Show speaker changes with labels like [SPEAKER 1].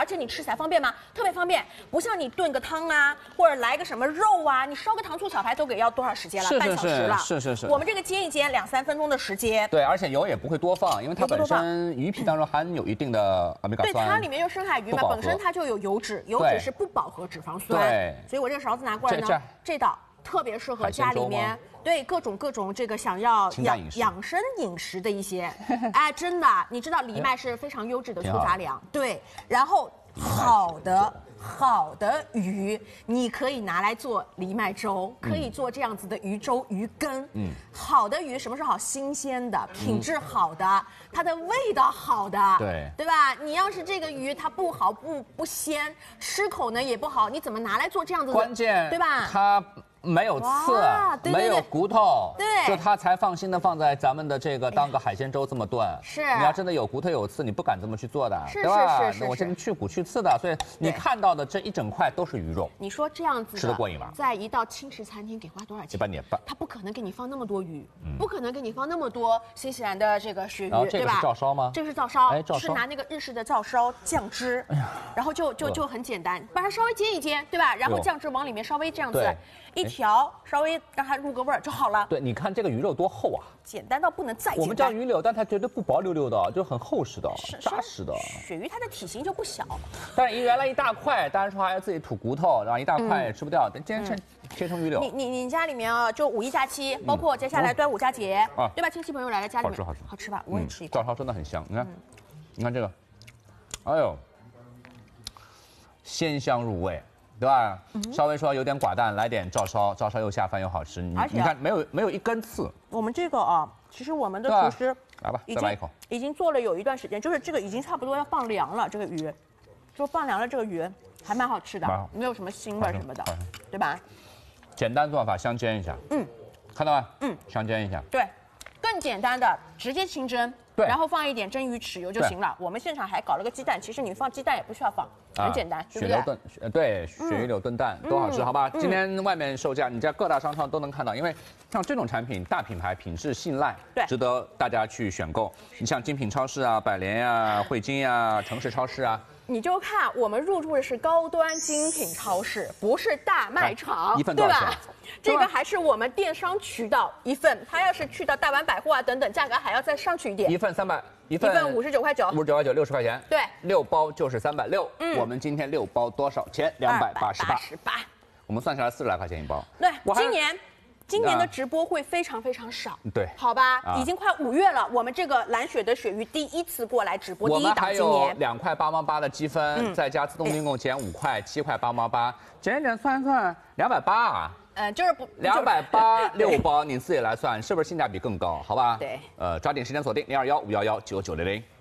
[SPEAKER 1] 而且你吃起来方便吗？特别方便，不像你炖个汤啊，或者来个什么肉啊，你烧个糖醋小排都给要多少时间了？半小时了。是。我们这个煎一煎2、3分钟的时间。
[SPEAKER 2] 对，而且油也不会多放，因为它本身鱼皮当中含有一定的欧米伽酸。
[SPEAKER 1] 对，它里面有深海鱼嘛，本身它就有油脂，油脂是不饱和脂肪酸。对。所以我这个勺子拿过来呢，这道特别适合家里面。对各种这个想要养生饮食的一些，哎，真的，你知道藜麦是非常优质的粗杂粮，对，然后好的鱼，你可以拿来做藜麦粥，可以做这样子的鱼粥、鱼羹。好的鱼什么是好？新鲜的，品质好的，它的味道好的，对吧？你要是这个鱼它不好不鲜，吃口呢也不好，你怎么拿来做这样子的？
[SPEAKER 2] 关键
[SPEAKER 1] 对吧？
[SPEAKER 2] 它没有刺，没有骨头，
[SPEAKER 1] 对，
[SPEAKER 2] 就它才放心的放在咱们的这个当个海鲜粥这么炖。
[SPEAKER 1] 是，
[SPEAKER 2] 你要真的有骨头有刺，你不敢这么去做的，
[SPEAKER 1] 对
[SPEAKER 2] 吧？
[SPEAKER 1] 是。
[SPEAKER 2] 我现在去骨去刺的，所以你看到的这一整块都是鱼肉。
[SPEAKER 1] 你说这样子
[SPEAKER 2] 吃得过瘾吗？
[SPEAKER 1] 在一道轻食餐厅给花多少钱？1.8年半。他不可能给你放那么多鱼，不可能给你放那么多新西兰的这个鳕鱼，对吧？
[SPEAKER 2] 这个是照烧吗？
[SPEAKER 1] 这个是照烧，是拿那个日式的照烧酱汁，然后就很简单，把它稍微煎一煎，对吧？然后酱汁往里面稍微这样子一调，稍微让它入个味儿就好了。
[SPEAKER 2] 对，你看这个鱼肉多厚啊！
[SPEAKER 1] 简单到不能再简单。
[SPEAKER 2] 我们叫鱼柳，但它绝对不薄溜溜的，就很厚实的、扎实的。
[SPEAKER 1] 鳕鱼它的体型就不小，
[SPEAKER 2] 但是原来一大块，当然说还要自己吐骨头，然后一大块也吃不掉。但今天切成鱼柳。
[SPEAKER 1] 你家里面啊，就5·1假期，包括接下来端午佳节，对吧？亲戚朋友来了，家里面好吃吧？我也吃一口。
[SPEAKER 2] 照烧真的很香，你看这个，哎呦，鲜香入味。对吧？稍微说有点寡淡，来点照烧，照烧又下饭又好吃。你看没有一根刺。
[SPEAKER 1] 我们这个啊，其实我们的厨师
[SPEAKER 2] 来吧，再来一口。
[SPEAKER 1] 已经做了有一段时间，就是这个已经差不多要放凉了，这个鱼，就放凉了，这个鱼还蛮好吃的，没有什么腥味什么的，对吧？
[SPEAKER 2] 简单做法，香煎一下。看到吗？香煎一下。
[SPEAKER 1] 对，更简单的直接清蒸。对，然后放一点蒸鱼豉油就行了。我们现场还搞了个鸡蛋，其实你放鸡蛋也不需要放，很简单，对不对？
[SPEAKER 2] 对，鳕鱼柳炖蛋多好吃，好吧？今天外面售价，你在各大商场都能看到，因为像这种产品，大品牌品质信赖，值得大家去选购。你像精品超市啊、百联呀、汇金呀、城市超市啊。
[SPEAKER 1] 你就看我们入驻的是高端精品超市，不是大卖场，对吧？这个还是我们电商渠道一份，它要是去到大碗百货啊等等，价格还要再上去一点。
[SPEAKER 2] 一份300，
[SPEAKER 1] 一份59块9，
[SPEAKER 2] 59块9，60块钱。
[SPEAKER 1] 对
[SPEAKER 2] ，6包就是360。我们今天6包多少钱？288。我们算下来40来块钱一包。
[SPEAKER 1] 对，今年的直播会非常非常少，
[SPEAKER 2] 对，
[SPEAKER 1] 好吧，已经快5月了。我们这个蓝雪的鳕鱼第1次过来直播，第一档今年
[SPEAKER 2] 2块8毛8的积分，再加自动订购减5块，7块8毛8，减算280啊。
[SPEAKER 1] 就是不
[SPEAKER 2] 286包，你自己来算，是不是性价比更高？好吧？
[SPEAKER 1] 对，
[SPEAKER 2] 抓紧时间锁定0215119900。